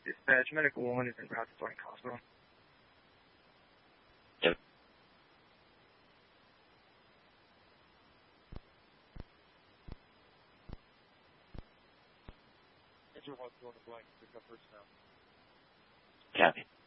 Dispatch, Medical 1 is en route to Blank Hospital. Yep. Engine 1's going to Blank, pick up personnel. Copy.